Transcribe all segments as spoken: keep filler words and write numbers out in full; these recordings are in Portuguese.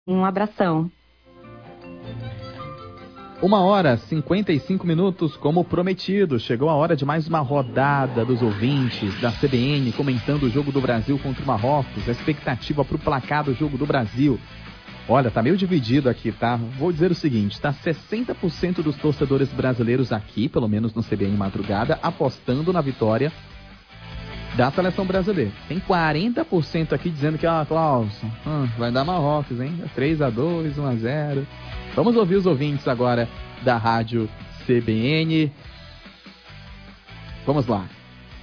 Um abração. Uma hora, cinquenta e cinco minutos, como prometido. Chegou a hora de mais uma rodada dos ouvintes da C B N comentando o jogo do Brasil contra o Marrocos. A expectativa para o placar do jogo do Brasil. Olha, tá meio dividido aqui, tá? Vou dizer o seguinte, tá sessenta por cento dos torcedores brasileiros aqui, pelo menos no C B N Madrugada, apostando na vitória da seleção brasileira. Tem quarenta por cento aqui dizendo que, ah, Clauson, hum, vai dar Marrocos, hein? três a dois, um a zero. Vamos ouvir os ouvintes agora da rádio C B N. Vamos lá.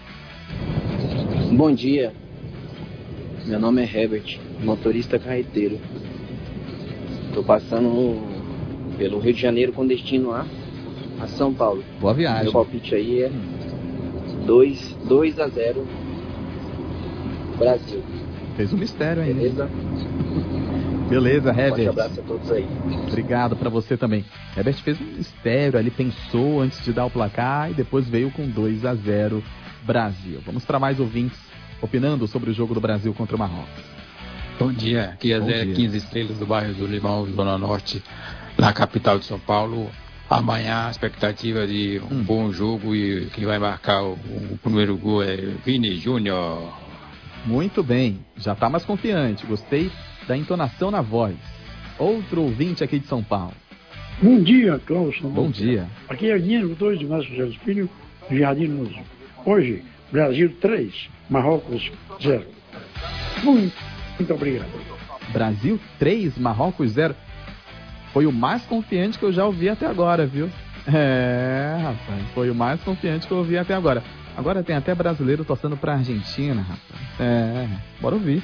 Bom dia. Meu nome é Herbert, motorista carreteiro. Tô passando pelo Rio de Janeiro com destino a, a São Paulo. Boa viagem. Meu palpite aí é dois a zero Brasil. Fez um mistério aí. Beleza? Beleza, Herbert. Um forte abraço a todos aí. Obrigado pra você também. Herbert fez um mistério ali, pensou antes de dar o placar e depois veio com dois a zero Brasil. Vamos para mais ouvintes opinando sobre o jogo do Brasil contra o Marrocos. Bom dia, aqui é Zé quinze Estrelas do bairro do Limão, Zona Norte, na capital de São Paulo. Amanhã a expectativa de um hum. bom jogo e quem vai marcar o, o primeiro gol é Vini Júnior. Muito bem, já tá mais confiante, gostei da entonação na voz. Outro ouvinte aqui de São Paulo. Bom dia, Clauson. Bom dia. Aqui é Guilherme dois de Márcio José Filho, Jardim Lúcio. Hoje, Brasil três, Marrocos zero. Muito, muito obrigado. Brasil três, Marrocos zero. Foi o mais confiante que eu já ouvi até agora, viu? É, rapaz, foi o mais confiante que eu ouvi até agora. Agora tem até brasileiro torcendo pra Argentina, rapaz. É, bora ouvir.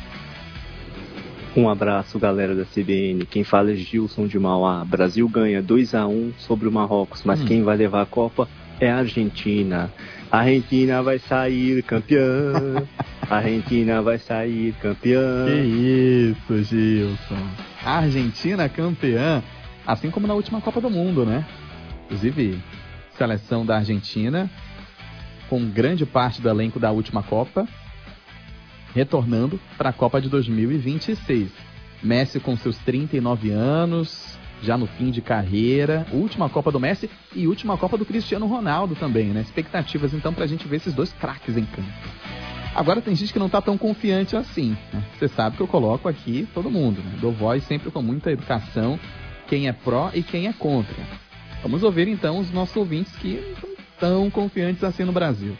Um abraço, galera da C B N. Quem fala é Gilson de Mauá. Brasil ganha dois a um sobre o Marrocos, mas hum. quem vai levar a Copa é a Argentina. A Argentina vai sair campeã. A Argentina vai sair campeã. Que isso, Gilson. A Argentina campeã, assim como na última Copa do Mundo, né? Inclusive, seleção da Argentina, com grande parte do elenco da última Copa, retornando para a Copa de dois mil e vinte e seis. Messi com seus trinta e nove anos, já no fim de carreira, última Copa do Messi e última Copa do Cristiano Ronaldo também, né? Expectativas então pra gente ver esses dois craques em campo. Agora tem gente que não tá tão confiante assim, né? Você sabe que eu coloco aqui todo mundo, né? Dou voz sempre com muita educação, quem é pró e quem é contra. Vamos ouvir então os nossos ouvintes que não estão tão confiantes assim no Brasil.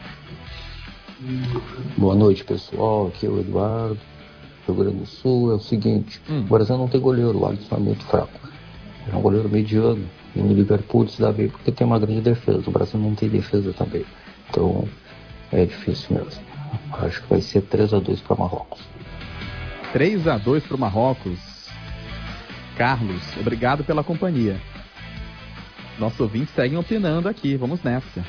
Boa noite, pessoal. Aqui é o Eduardo, Rio Grande do Sul. É o seguinte, hum. o Brasil não tem goleiro, o Alisson é muito fraco. É um goleiro mediano. E no Liverpool se dá bem porque tem uma grande defesa. O Brasil não tem defesa também. Então é difícil mesmo. Acho que vai ser três a dois para Marrocos. três a dois para o Marrocos. Carlos, obrigado pela companhia. Nossos ouvintes seguem opinando aqui. Vamos nessa.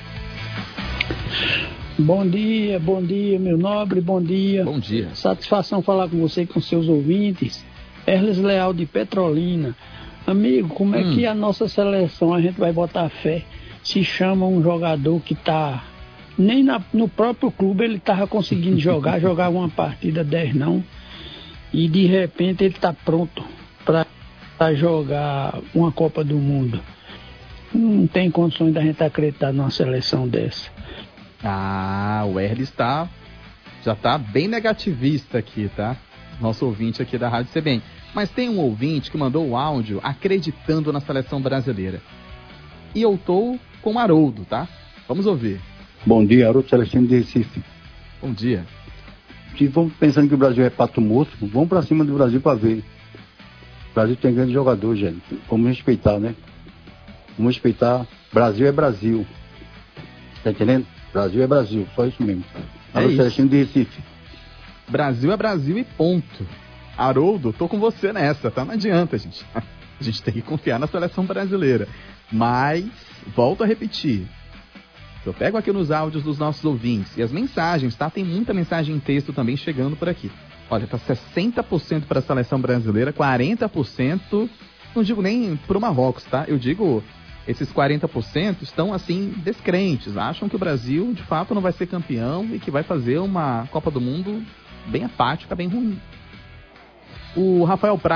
Bom dia, bom dia, meu nobre, bom dia. Bom dia. Satisfação falar com você e com seus ouvintes. Erles Leal de Petrolina. Amigo, como é hum. que a nossa seleção, a gente vai botar fé, se chama um jogador que tá... Nem na, no próprio clube ele tava conseguindo jogar, jogar uma partida dez não. E de repente ele tá pronto para jogar uma Copa do Mundo. Não tem condições da gente acreditar numa seleção dessa. Ah, o Erles tá, já tá bem negativista aqui, tá? Nosso ouvinte aqui da Rádio C B N. Mas tem um ouvinte que mandou o áudio acreditando na seleção brasileira. E eu tô com o Haroldo, tá? Vamos ouvir. Bom dia, Haroldo Celestino de Recife. Bom dia. Se vamos pensando que o Brasil é pato morto, vamos pra cima do Brasil pra ver. O Brasil tem grande jogador, gente. Vamos respeitar, né? Vamos respeitar. Brasil é Brasil. Tá entendendo? Brasil é Brasil, só isso mesmo. Haroldo Celestino de Recife. Brasil é Brasil e ponto. Haroldo, tô com você nessa, tá? Não adianta, gente. A gente tem que confiar na seleção brasileira. Mas, volto a repetir. Eu pego aqui nos áudios dos nossos ouvintes e as mensagens, tá? Tem muita mensagem em texto também chegando por aqui. Olha, tá sessenta por cento para a seleção brasileira, quarenta por cento, não digo nem pro Marrocos, tá? Eu digo, esses quarenta por cento estão, assim, descrentes. Acham que o Brasil, de fato, não vai ser campeão e que vai fazer uma Copa do Mundo bem apática, bem ruim. O Rafael Prado